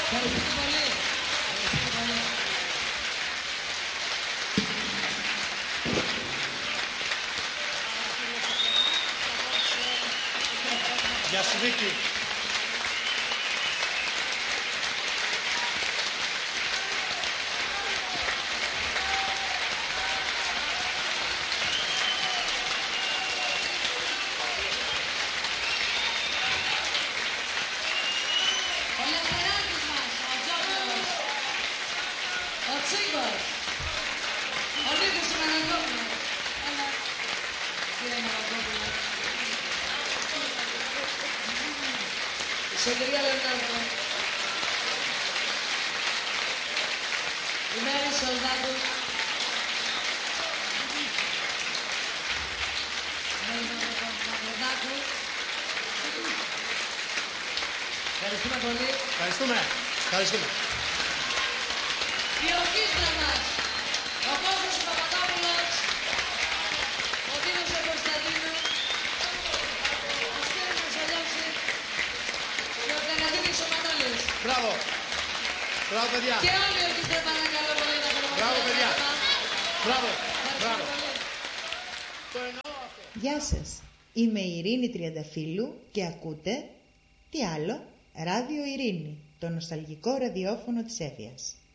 Γεια σου Βίκη. Σωτηρία Λεωνάρδο. Η Μέρη Σολδάτου. Μέρη Μαυροδάκου. Ευχαριστούμε πολύ. Ευχαριστούμε. Ευχαριστούμε. Η ορκίστρα μας. Ο Κώστας Παπαδόπουλος. Ο Δήμος ο Κωνσταντίνου. Ο Στέλιος ο Σαλιώσης. Και ο Καναδίνης ο Μανώλης. Μπράβο. Μπράβο παιδιά. Και όλοι οι ορκίστρα παρακαλώ πολύ να προγραμματίσουν. Μπράβο παιδιά. Μπράβο. Μπράβο. Το εννοώ αυτό. Γεια σας. Είμαι η Ειρήνη Τριανταφύλου και ακούτε τι άλλο, Ράδιο Ειρήνη, το νοσταλγικό ραδιόφωνο της Έφιας.